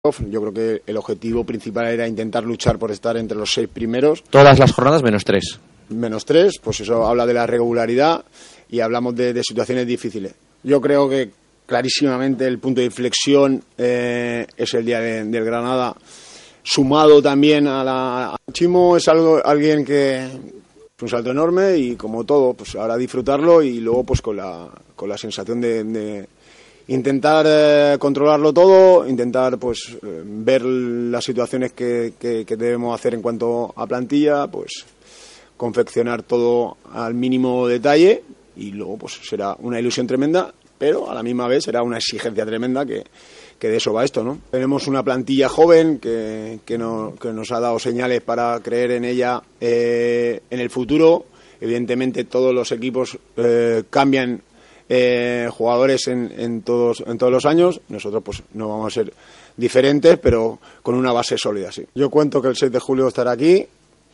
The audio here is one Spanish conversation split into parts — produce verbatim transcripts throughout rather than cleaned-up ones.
Yo creo que el objetivo principal era intentar luchar por estar entre los seis primeros. Todas las jornadas menos tres. Menos tres, pues eso habla de la regularidad y hablamos de, de situaciones difíciles. Yo creo que clarísimamente el punto de inflexión eh, es el día de, del Granada, sumado también a la... A Chimo es algo, alguien que es un salto enorme y como todo, pues ahora disfrutarlo y luego pues con la, con la sensación de... de intentar eh, controlarlo todo, intentar pues eh, ver las situaciones que, que, que debemos hacer en cuanto a plantilla, pues confeccionar todo al mínimo detalle y luego pues será una ilusión tremenda, pero a la misma vez será una exigencia tremenda que, que de eso va esto, ¿no? Tenemos una plantilla joven que, que, no, que nos ha dado señales para creer en ella eh, en el futuro. Evidentemente todos los equipos eh, cambian Eh, jugadores en, en todos en todos los años. Nosotros pues no vamos a ser diferentes, pero con una base sólida, sí. Yo cuento que el seis de julio estará aquí,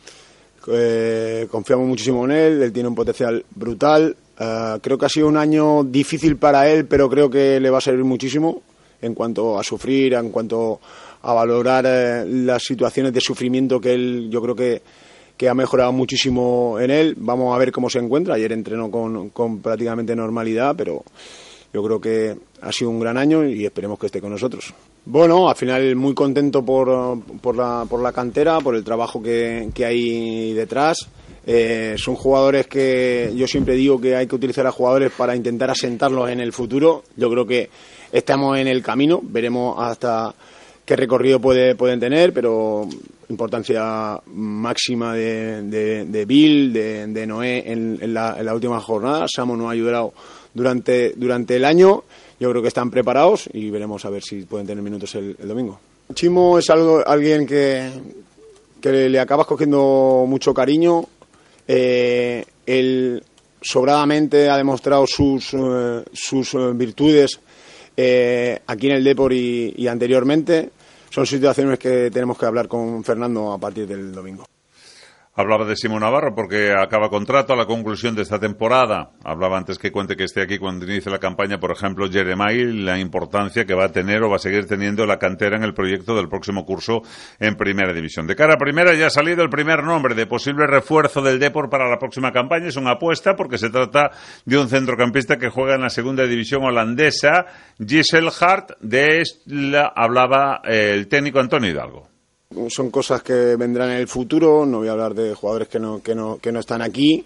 eh, confiamos muchísimo en él, él tiene un potencial brutal, uh, creo que ha sido un año difícil para él, pero creo que le va a servir muchísimo en cuanto a sufrir, en cuanto a valorar eh, las situaciones de sufrimiento que él, yo creo que que ha mejorado muchísimo en él. Vamos a ver cómo se encuentra. Ayer entrenó con, con prácticamente normalidad, pero yo creo que ha sido un gran año y esperemos que esté con nosotros. Bueno, al final muy contento por, por, la, por la cantera, por el trabajo que, que hay detrás. Eh, son jugadores que yo siempre digo que hay que utilizar a jugadores para intentar asentarlos en el futuro. Yo creo que estamos en el camino, veremos hasta qué recorrido puede, pueden tener, pero importancia máxima de, de, de Bill, de, de Noé en, en, la, en la última jornada. Samu nos ha ayudado durante, durante el año. Yo creo que están preparados y veremos a ver si pueden tener minutos el, el domingo. Chimo es algo, alguien que, que le acabas cogiendo mucho cariño. Eh, él sobradamente ha demostrado sus, eh, sus virtudes eh, aquí en el Depor y, y anteriormente. Son situaciones que tenemos que hablar con Fernando a partir del domingo. Hablaba de Simón Navarro porque acaba contrato a la conclusión de esta temporada. Hablaba antes que cuente que esté aquí cuando inicie la campaña, por ejemplo, Jeremai, la importancia que va a tener o va a seguir teniendo la cantera en el proyecto del próximo curso en Primera División. De cara a Primera ya ha salido el primer nombre de posible refuerzo del Depor para la próxima campaña. Es una apuesta porque se trata de un centrocampista que juega en la Segunda División holandesa, Giselle Hart. De esta hablaba el técnico Antonio Hidalgo. Son cosas que vendrán en el futuro, no voy a hablar de jugadores que no, que no, que no están aquí.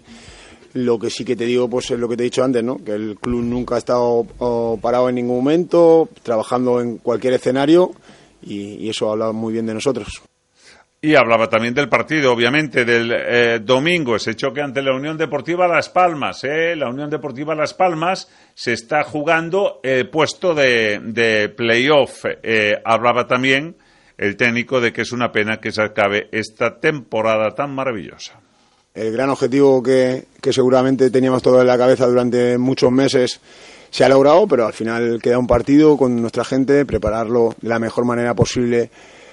Lo que sí que te digo pues es lo que te he dicho antes, ¿no? Que el club nunca ha estado oh, parado en ningún momento, trabajando en cualquier escenario y, y eso habla muy bien de nosotros. Y hablaba también del partido, obviamente, del eh, domingo, ese choque ante la Unión Deportiva Las Palmas. ¿eh? La Unión Deportiva Las Palmas se está jugando el puesto de, de playoff. Eh, hablaba también el técnico de que es una pena que se acabe esta temporada tan maravillosa. El gran objetivo que, que seguramente teníamos todo en la cabeza durante muchos meses se ha logrado, pero al final queda un partido con nuestra gente, prepararlo de la mejor manera posible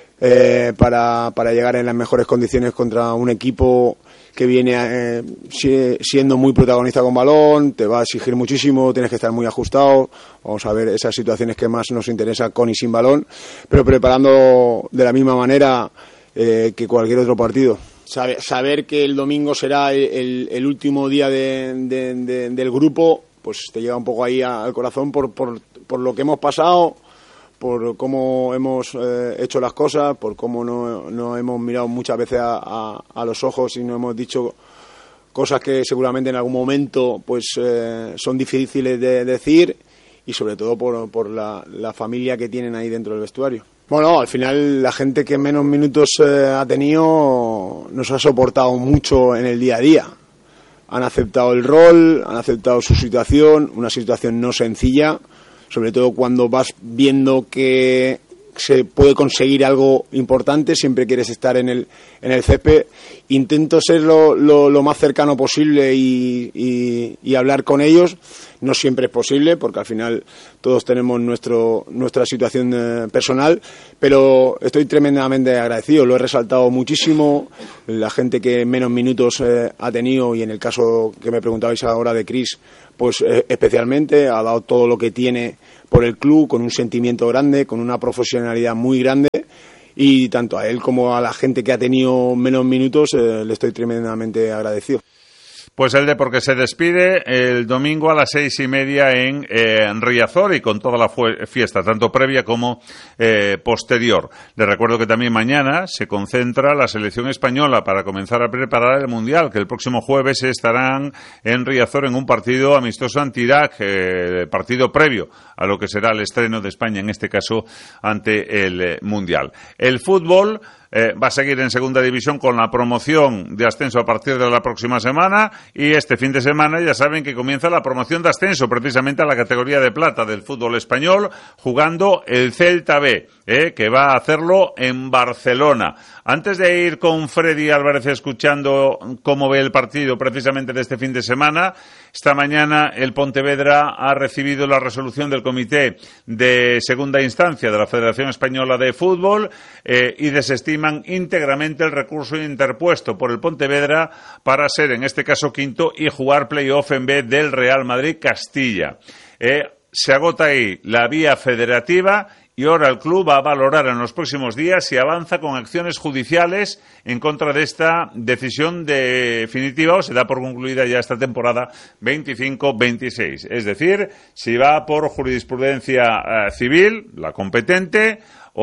eh, para, para llegar en las mejores condiciones contra un equipo que viene eh, siendo muy protagonista con balón, te va a exigir muchísimo, tienes que estar muy ajustado. Vamos a ver esas situaciones que más nos interesa con y sin balón, pero preparando de la misma manera eh, que cualquier otro partido. Saber, saber que el domingo será el, el último día de, de, de, del grupo, pues te llega un poco ahí al corazón por, por, por lo que hemos pasado, por cómo hemos eh, hecho las cosas, por cómo no, no hemos mirado muchas veces a, a, a los ojos y no hemos dicho cosas que seguramente en algún momento pues eh, son difíciles de decir y sobre todo por, por la, la familia que tienen ahí dentro del vestuario. Bueno, al final la gente que menos minutos eh, ha tenido nos ha soportado mucho en el día a día. Han aceptado el rol, han aceptado su situación, una situación no sencilla, sobre todo cuando vas viendo que se puede conseguir algo importante, siempre quieres estar en el en el césped. Intento ser lo, lo, lo más cercano posible y, y, y hablar con ellos. No siempre es posible, porque al final todos tenemos nuestro nuestra situación eh, personal, pero estoy tremendamente agradecido, lo he resaltado muchísimo. La gente que menos minutos eh, ha tenido, y en el caso que me preguntabais ahora de Chris, pues eh, especialmente, ha dado todo lo que tiene por el club, con un sentimiento grande, con una profesionalidad muy grande, y tanto a él como a la gente que ha tenido menos minutos eh, le estoy tremendamente agradecido. Pues el Depor que se despide el domingo a las seis y media en, eh, en Riazor, y con toda la fiesta, tanto previa como eh, posterior. Les recuerdo que también mañana se concentra la selección española para comenzar a preparar el Mundial, que el próximo jueves estarán en Riazor en un partido amistoso ante Irak, eh, partido previo a lo que será el estreno de España, en este caso ante el eh, Mundial. El fútbol Eh, va a seguir en segunda división con la promoción de ascenso a partir de la próxima semana, y este fin de semana ya saben que comienza la promoción de ascenso precisamente a la categoría de plata del fútbol español, jugando el Celta B, eh, que va a hacerlo en Barcelona. Antes de ir con Freddy Álvarez escuchando cómo ve el partido precisamente de este fin de semana, esta mañana el Pontevedra ha recibido la resolución del Comité de Segunda Instancia de la Federación Española de Fútbol eh, y desestima íntegramente el recurso interpuesto por el Pontevedra para ser, en este caso, quinto y jugar play-off en vez del Real Madrid Castilla. Eh, se agota ahí la vía federativa, y ahora el club va a valorar en los próximos días si avanza con acciones judiciales en contra de esta decisión definitiva, o se da por concluida ya esta temporada veinticinco veintiséis. Es decir, si va por jurisprudencia eh, civil, la competente,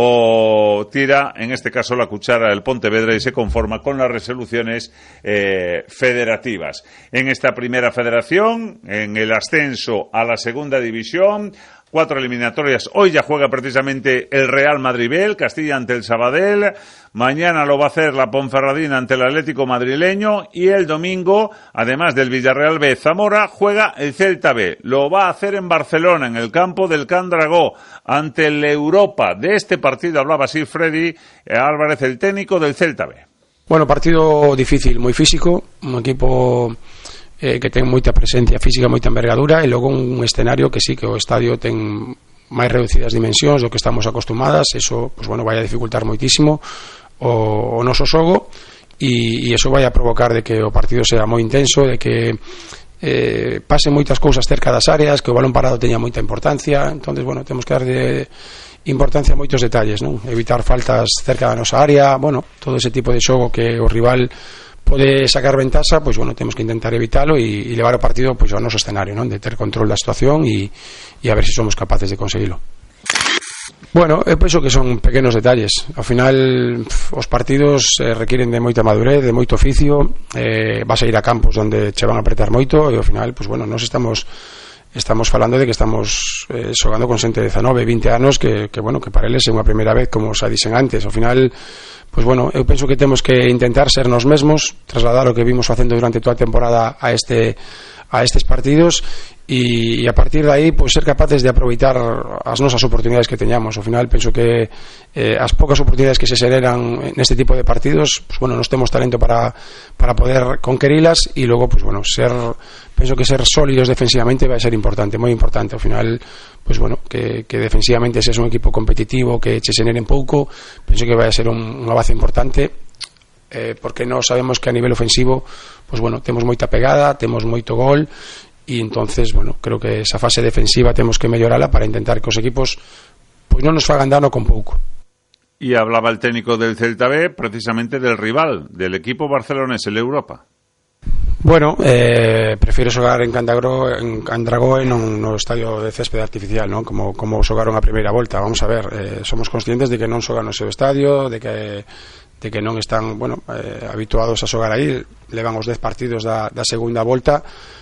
o tira, en este caso, la cuchara del Pontevedra y se conforma con las resoluciones eh, federativas. En esta primera federación, en el ascenso a la segunda división, cuatro eliminatorias. Hoy ya juega precisamente el Real Madrid B, el Castilla ante el Sabadell. Mañana lo va a hacer la Ponferradina ante el Atlético madrileño, y el domingo, además del Villarreal B Zamora, juega el Celta B. Lo va a hacer en Barcelona, en el campo del Can Dragó, ante el Europa. De este partido hablaba así Freddy Álvarez, el técnico del Celta B. Bueno, partido difícil, muy físico, un equipo eh, que ten moita presencia física, moita envergadura, e logo un escenario que sí, que o estadio ten máis reducidas dimensións do que estamos acostumadas. Eso, pues bueno, vai a dificultar moitísimo o, o noso xogo, e, e eso vai a provocar de que o partido sea moi intenso, de que eh, pasen moitas cousas cerca das áreas, que o balón parado teña moita importancia. Entonces, bueno, temos que dar de importancia a moitos detalles, non? Evitar faltas cerca da nosa área, bueno, todo ese tipo de xogo que o rival pode sacar ventaxa, pois bueno, temos que intentar evitalo e, e levar o partido pois ao noso escenario, non? De ter control da situación e, e a ver se somos capaces de conseguilo. Bueno, eu penso que son pequenos detalles. Ao final, os partidos eh, requiren de moita madurez, de moito oficio, eh, vas a ir a campos onde che van a apretar moito, e ao final, pois bueno, nos estamos estamos falando de que estamos eh, xogando con xente de dezanove, vinte anos que, que bueno, que para eles é unha primeira vez, como xa dixen antes. Ao final, pois bueno, eu penso que temos que intentar ser nos mesmos, trasladar o que vimos facendo durante toda a temporada a este a estes partidos, e, e a partir de aí pois ser capaces de aproveitar as nosas oportunidades que teñamos. Ao final penso que eh, as poucas oportunidades que se xereran neste tipo de partidos, pois bueno, nos temos talento para, para poder conquerilas, e logo pois bueno, ser penso que ser sólidos defensivamente vai ser importante, moi importante. Ao final, pois bueno, que, que defensivamente seas un equipo competitivo, que che xeneren pouco, penso que vai a ser un, unha base importante. Eh, porque nós sabemos que a nivel ofensivo, pues bueno, temos moita pegada, temos moito gol, e entonces, bueno, creo que esa fase defensiva temos que mellorala para intentar que os equipos pues non nos fagan dano con pouco. Y hablaba el técnico del Celta B precisamente del rival, del equipo barcelonés, el Europa. Bueno, eh, prefiero xogar en Candagró, en Candragó, e non no estadio de céspede artificial, non? Como, como xogaron a primeira volta. Vamos a ver, eh, somos conscientes de que non xogan no seu estadio, de que de que non están, bueno, eh, habituados a xogar aí, levan os dez partidos da, da segunda volta,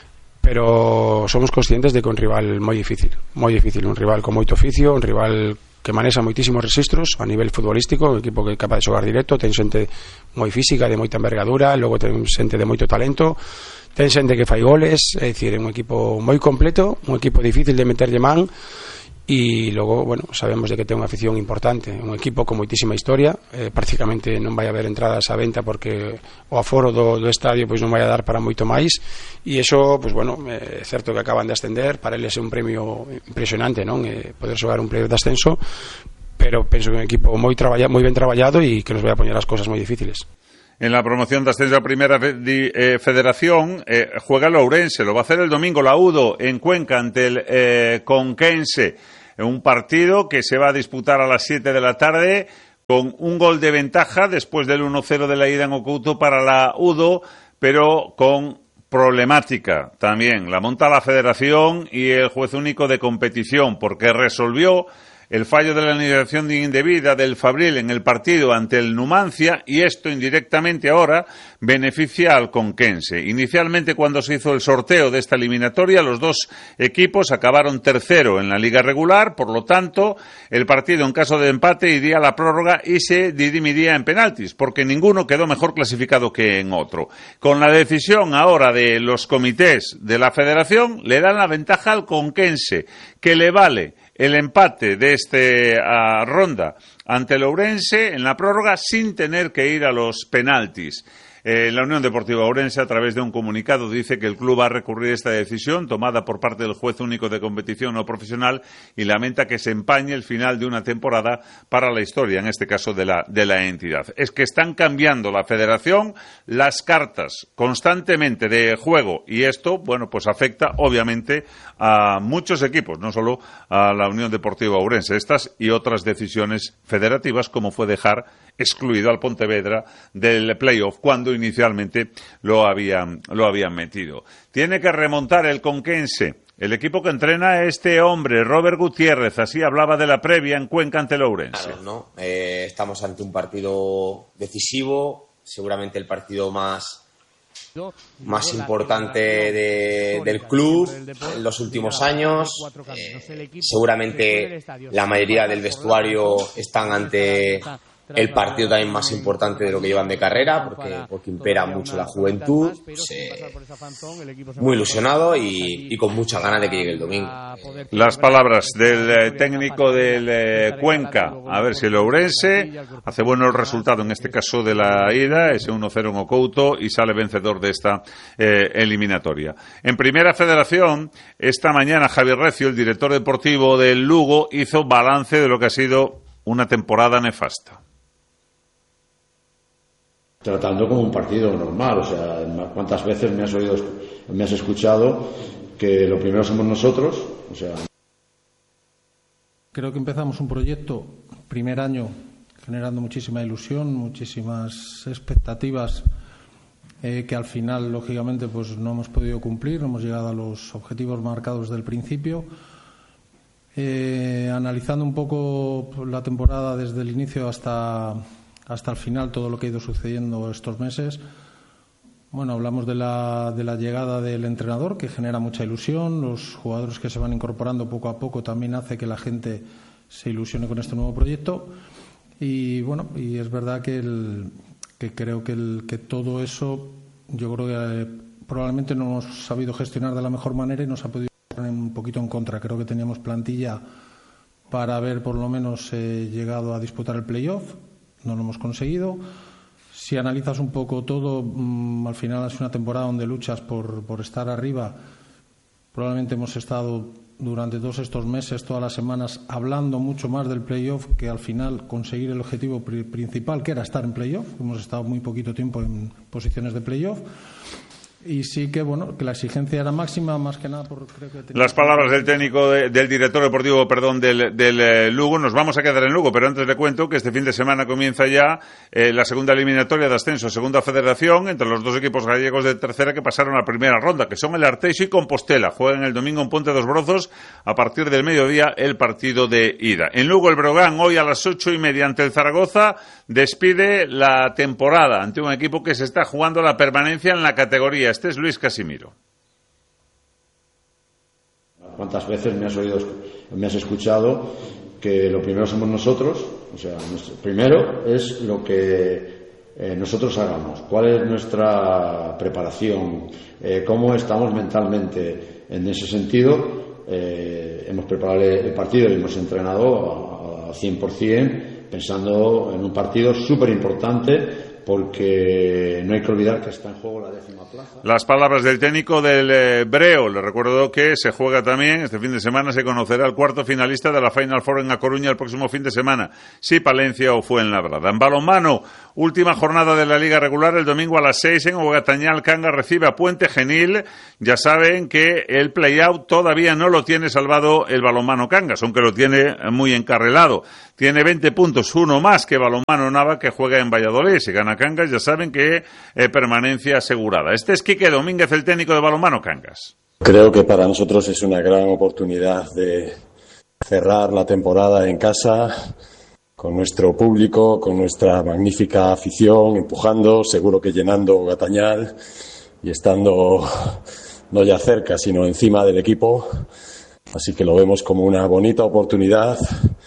pero somos conscientes de que é un rival moi difícil, moi difícil, un rival con moito oficio, un rival que manexa moitísimos registros a nivel futbolístico, un equipo que é capaz de xogar directo, ten xente moi física, de moita envergadura, logo ten xente de moito talento, ten xente que fai goles, é dicir, é un equipo moi completo, un equipo difícil de meterlle man. E logo, bueno, sabemos de que ten unha afición importante, un equipo con moitísima historia, eh, prácticamente non vai haber entradas á venta porque o aforo do, do estadio pois non vai a dar para moito máis, e iso, pois bueno, é certo que acaban de ascender, para eles é un premio impresionante, non? Eh, poder xogar un playoff de ascenso, pero penso que é un equipo moi traballa, moi ben traballado e que nos vai a poñer as cosas moi difíciles. En la promoción de ascenso a Primera eh, Federación eh, juega el Ourense, lo va a hacer el domingo la Udo en Cuenca ante el eh, Conquense. en un partido que se va a disputar a las siete de la tarde con un gol de ventaja después del uno cero de la ida en Ocouto para la Udo, pero con problemática también. La monta la Federación y el juez único de competición, porque resolvió el fallo de la alineación indebida del Fabril en el partido ante el Numancia, y esto indirectamente ahora beneficia al Conquense. Inicialmente, cuando se hizo el sorteo de esta eliminatoria, los dos equipos acabaron tercero en la liga regular, por lo tanto, el partido en caso de empate iría a la prórroga y se dirimiría en penaltis, porque ninguno quedó mejor clasificado que en otro. Con la decisión ahora de los comités de la Federación, le dan la ventaja al Conquense, que le vale el empate de esta uh, ronda ante el Ourense en la prórroga sin tener que ir a los penaltis. Eh, la Unión Deportiva Ourense, a través de un comunicado, dice que el club va a recurrir esta decisión tomada por parte del juez único de competición no profesional y lamenta que se empañe el final de una temporada para la historia, en este caso de la, de la entidad. Es que están cambiando la Federación las cartas constantemente de juego, y esto, bueno, pues afecta obviamente a muchos equipos, no solo a la Unión Deportiva Ourense. Estas y otras decisiones federativas, como fue dejar excluido al Pontevedra del playoff cuando inicialmente lo habían, lo habían metido. Tiene que remontar el Conquense, el equipo que entrena a este hombre, Robert Gutiérrez. Así hablaba de la previa en Cuenca ante el Ourense. Claro, ¿no? Eh, estamos ante un partido decisivo, seguramente el partido más más importante de, del club en los últimos años. Eh, seguramente la mayoría del vestuario están ante el partido también más importante de lo que llevan de carrera, porque, porque impera mucho la juventud. Pues, eh, muy ilusionado y, y con muchas ganas de que llegue el domingo. Las palabras del eh, técnico del eh, Cuenca. A ver si el Ourense hace bueno el resultado, en este caso de la ida, ese uno cero en Ocouto, y sale vencedor de esta eh, eliminatoria. En Primera Federación, esta mañana Javier Recio, el director deportivo del Lugo, hizo balance de lo que ha sido una temporada nefasta. Tratando como un partido normal, o sea, ¿cuántas veces me has oído, me has escuchado que lo primero somos nosotros? O sea, creo que empezamos un proyecto, primer año, generando muchísima ilusión, muchísimas expectativas eh, que al final, lógicamente, pues no hemos podido cumplir, no hemos llegado a los objetivos marcados desde el principio. Eh, analizando un poco la temporada desde el inicio hasta hasta el final, todo lo que ha ido sucediendo estos meses. Bueno, hablamos de la, de la llegada del entrenador, que genera mucha ilusión. Los jugadores que se van incorporando poco a poco también hace que la gente se ilusione con este nuevo proyecto. Y bueno, y es verdad que, el, que creo que, el, que todo eso, yo creo que eh, probablemente no hemos sabido gestionar de la mejor manera y nos ha podido poner un poquito en contra. Creo que teníamos plantilla para haber por lo menos eh, llegado a disputar el playoff. No lo hemos conseguido. Si analizas un poco todo, mmm, al final es una temporada donde luchas por, por estar arriba. Probablemente hemos estado durante todos estos meses, todas las semanas, hablando mucho más del playoff que al final conseguir el objetivo pri- principal, que era estar en playoff. Hemos estado muy poquito tiempo en posiciones de playoff. Y sí que, bueno, que la exigencia era máxima, más que nada por... Creo que tenía... Las palabras del técnico, de, del director deportivo, perdón, del, del eh, Lugo. Nos vamos a quedar en Lugo, pero antes le cuento que este fin de semana comienza ya eh, la segunda eliminatoria de ascenso, segunda federación, entre los dos equipos gallegos de tercera que pasaron a la primera ronda, que son el Arteixo y Compostela. Juegan el domingo en Ponte dos Brozos, a partir del mediodía, el partido de ida. En Lugo, el Breogán, hoy a las ocho y media ante el Zaragoza, despide la temporada ante un equipo que se está jugando la permanencia en la categoría. Este es Luis Casimiro. ¿Cuántas veces me has oído, me has escuchado que lo primero somos nosotros? O sea, nuestro, primero es lo que eh, nosotros hagamos. ¿Cuál es nuestra preparación? Eh, ¿Cómo estamos mentalmente? En ese sentido, eh, hemos preparado el partido y hemos entrenado a, a cien por ciento, pensando en un partido súper importante porque no hay que olvidar que está en juego la décima plaza. Las palabras del técnico del eh, Breo. Le recuerdo que se juega también, este fin de semana se conocerá el cuarto finalista de la Final Four en A Coruña el próximo fin de semana, si Palencia o Fuenlabrada. En balonmano, última jornada de la Liga Regular, el domingo a las seis en Ogatañal, Cangas recibe a Puente Genil. Ya saben que el play-out todavía no lo tiene salvado el balonmano Cangas, aunque lo tiene muy encarrilado. Tiene veinte puntos, uno más que balonmano Nava, que juega en Valladolid. Si gana Cangas, ya saben que eh, permanencia asegurada. Este es Quique Domínguez, el técnico de balonmano Cangas. Creo que para nosotros es una gran oportunidad de cerrar la temporada en casa, con nuestro público, con nuestra magnífica afición, empujando, seguro que llenando Gatañal y estando no ya cerca, sino encima del equipo. Así que lo vemos como una bonita oportunidad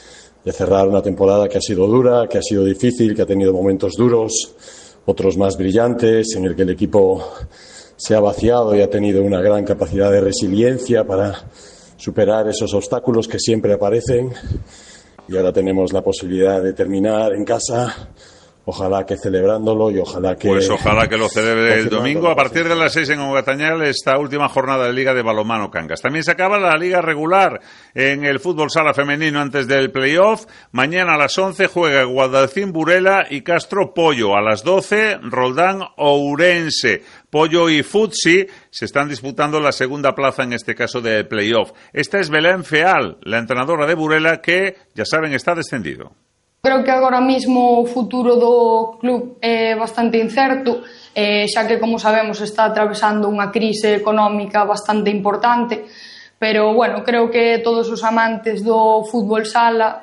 de cerrar una temporada que ha sido dura, que ha sido difícil, que ha tenido momentos duros, otros más brillantes, en el que el equipo se ha vaciado y ha tenido una gran capacidad de resiliencia para superar esos obstáculos que siempre aparecen. Y ahora tenemos la posibilidad de terminar en casa, ojalá que celebrándolo y ojalá que... Pues ojalá que lo celebre el domingo a partir de las seis en Ogatañal, esta última jornada de Liga de Balonmano Cangas. También se acaba la Liga Regular en el fútbol sala femenino antes del playoff. Mañana a las once juega Guadalcín Burela y Castro Pollo. A las doce Roldán Ourense. Pollo y Futsi se están disputando la segunda plaza, en este caso de playoff. Esta es Belén Feal, la entrenadora de Burela, que, ya saben, está descendido. Creo que agora mismo o futuro do club é bastante incerto, eh, xa que, como sabemos, está atravesando unha crise económica bastante importante, pero, bueno, creo que todos os amantes do fútbol sala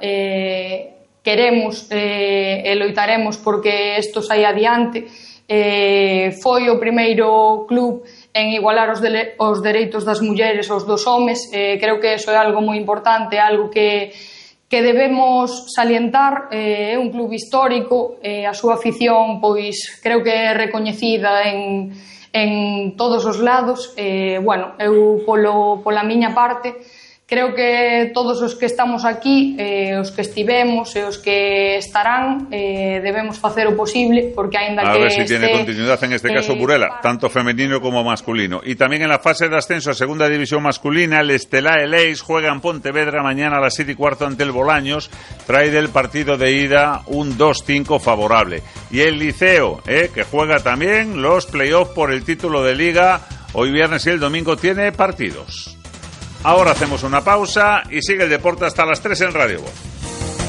eh, queremos eh, e loitaremos porque isto saia adiante. Eh, foi o primeiro club en igualar os, de, os dereitos das mulleres aos dos homes. Eh, creo que iso é algo moi importante, algo que que debemos salientar. É eh, un club histórico, eh, a súa afición pois creo que é recoñecida en, en todos os lados. Eh, bueno, eu polo, pola miña parte creo que todos os que estamos aquí, eh, os que estivemos e os que estarán, eh, debemos facer o posible, porque aínda a que ver si este, tiene continuidad en este caso eh, Burela, tanto femenino como masculino. Y también en la fase de ascenso a segunda división masculina, el Estelá Eleis juega en Pontevedra mañana a las siete y cuarto ante el Bolaños. Trae del partido de ida un dos cinco favorable. Y el Liceo, eh, que juega también los playoffs por el título de Liga, hoy viernes y el domingo tiene partidos. Ahora hacemos una pausa y sigue el deporte hasta las tres en Radio Voz.